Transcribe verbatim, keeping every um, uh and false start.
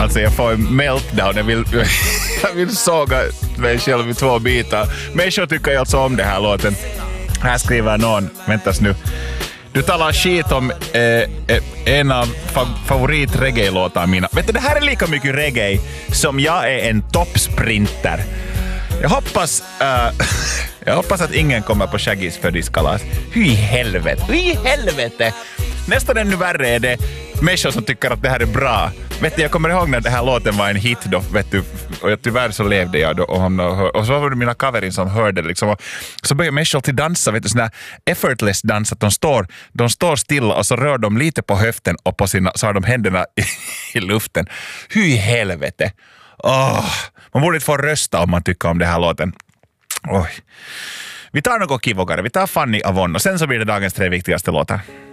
alltså jag får en meltdown. Jag vill, jag vill såga mig själv i två bitar. Människor tycker alltså om det här låten. Här skriver någon, väntas nu. Du talar skit om eh, en av fa- favorit-reggae-låtar mina. Vet du, det här är lika mycket reggae som jag är en toppsprinter. Jag hoppas, uh, jag hoppas att ingen kommer på Shaggys födelsedagskalas. Hur i helvete, hur i helvete. Nästan ännu värre är det människor som tycker att det här är bra. Vet du, jag kommer ihåg när det här låten var en hit då, vet du, och tyvärr så levde jag då och, och, och så var det mina kaverin som hörde liksom, och så började människor till dansa, vet du, sån här effortless dans, att de står, de står stilla och så rör de lite på höften och på sina, så har de händerna i, i luften. Hur i helvete. Oh, man borde inte få rösta om man tycker om det här låten. Oj. Vi tar något kivogare, vi tar Fanny Avon och sen så blir det dagens tre viktigaste låtar.